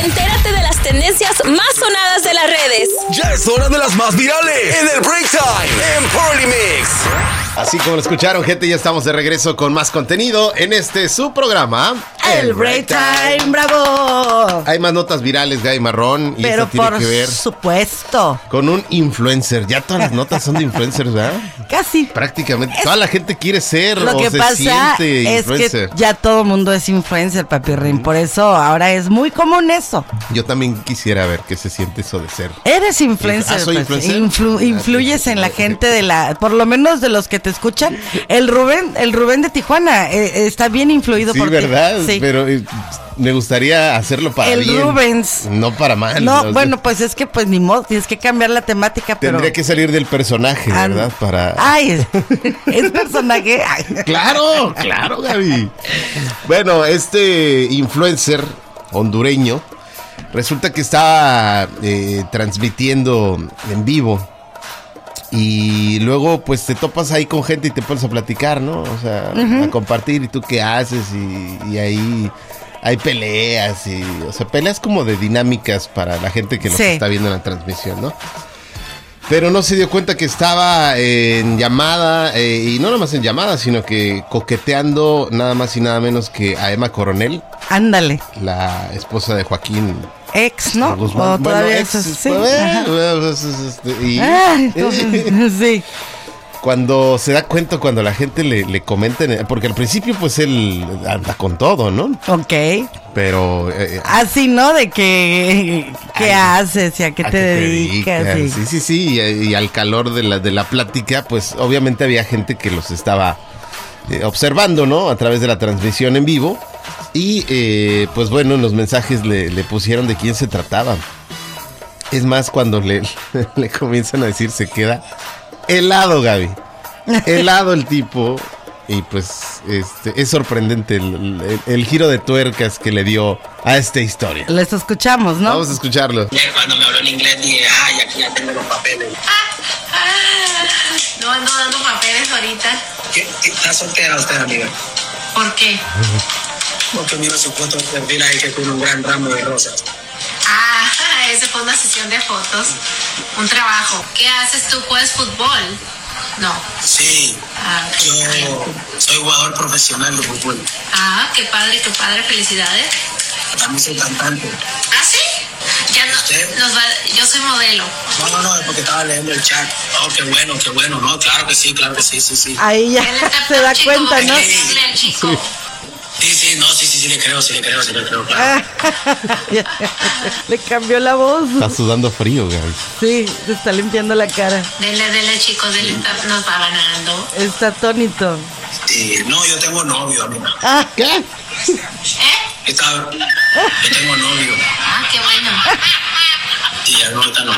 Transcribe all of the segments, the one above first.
Entérate de las tendencias más sonadas de las redes. Ya es hora de las más virales en el Break Time en Party Mix. Así como lo escucharon, gente, ya estamos de regreso con más contenido en su programa, El Break Time, bravo. Hay más notas virales, Gaby Marrón, y pero esto tiene por que ver supuesto con un influencer. Ya todas las notas son de influencers, ¿verdad? Casi. Prácticamente toda la gente quiere ser Lo o que se pasa siente es influencer. que ya todo el mundo es influencer, papirrín. Por eso ahora es muy común eso. Yo también quisiera ver qué se siente eso de ser. Eres influencer. ¿Soy pues. influencer? Influyes en la gente por lo menos de los que te escuchan. El Rubén de Tijuana está bien influido por ti. ¿Verdad? Sí, Pero me gustaría hacerlo para el bien. Rubens. No para mal. No, o sea, bueno, pues es que pues ni modo, tienes que cambiar la temática, pero... Tendría que salir del personaje, ¿verdad? Para... Ay, es personaje. Ay. Claro, Gaby. Bueno, este influencer hondureño resulta que estaba transmitiendo en vivo. Y luego pues te topas ahí con gente y te pones a platicar, ¿no? O sea, a compartir y tú qué haces y ahí hay peleas o sea, peleas como de dinámicas para la gente que los está viendo en la transmisión, ¿no? Pero no se dio cuenta que estaba en llamada, y no nada más en llamada, sino que coqueteando nada más y nada menos que a Emma Coronel. Ándale. La esposa de Joaquín Ex, ¿no? Guzmán. O todavía ex, eso, sí. Sí. Cuando se da cuenta, cuando la gente le comenta, porque al principio pues él anda con todo, ¿no? Ok. Pero... así, ¿no? De que... ¿Qué haces y a qué te dedicas? Sí. Y al calor de la plática, pues obviamente había gente que los estaba observando, ¿no? A través de la transmisión en vivo. Y pues bueno, en los mensajes le pusieron de quién se trataba. Es más, cuando le comienzan a decir, se queda helado, Gaby. Helado el tipo. Y pues es sorprendente el giro de tuercas que le dio a esta historia. Les escuchamos, ¿no? Vamos a escucharlo. Cuando me habló en inglés dije, ay, aquí ya tengo los papeles. No ando dando papeles ahorita. ¿Qué está soltera usted, amiga? ¿Por qué? Porque miro su foto de perfil ahí que tiene un gran ramo de rosas. Ese fue una sesión de fotos, un trabajo. ¿Qué haces tú? ¿Juegas fútbol? No. Sí, yo soy jugador profesional de fútbol. Qué padre, felicidades. También soy cantante. ¿Sí? Ya yo soy modelo. No, es porque estaba leyendo el chat. Oh, qué bueno, no, claro que sí. Ahí ya se da cuenta, ¿no? El chico. Sí, le creo, claro. Le cambió la voz. Está sudando frío, Gaby. Sí, se está limpiando la cara. Dele, chicos, nos va ganando. Está atónito. Sí, no, yo tengo novio, amiga. ¿Qué? Yo tengo novio. Qué bueno. Sí, ya no me gustan los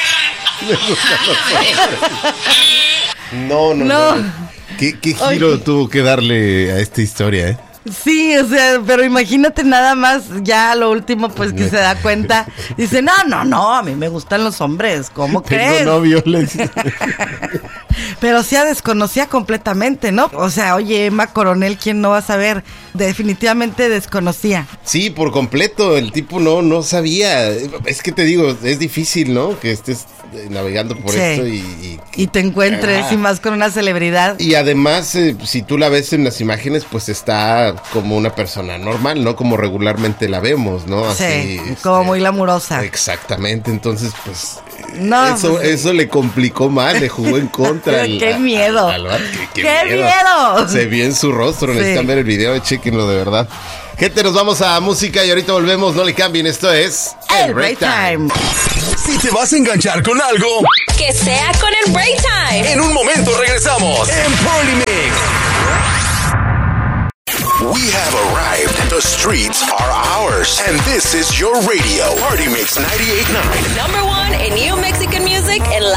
hombres. No. ¿Qué giro tuvo que darle a esta historia, eh? Sí, o sea, pero imagínate nada más, ya lo último, pues que se da cuenta. Dice, no, a mí me gustan los hombres, ¿cómo crees? Tengo novio, Pero sí desconocía completamente, ¿no? O sea, oye, Emma Coronel, ¿quién no va a saber? Definitivamente desconocía. Sí, por completo, el tipo no sabía. Es que te digo, es difícil, ¿no? Que estés navegando por esto y te encuentres, y más con una celebridad. Y además, si tú la ves en las imágenes, pues está como una persona normal, ¿no? Como regularmente la vemos, ¿no? Así, sí, como muy glamurosa. Exactamente, entonces, pues... No, eso le complicó más, le jugó en contra. ¡Qué miedo! ¡Qué miedo! Se vio en su rostro, sí. Necesitan ver el video, chequenlo de verdad. Gente, nos vamos a música y ahorita volvemos, no le cambien, esto es el Break Time. Si te vas a enganchar con algo, que sea con el Break Time. En un momento regresamos en Party Mix. We have arrived. The streets are ours. And this is your radio. Party Mix 98.9. Number one in new Mexican music and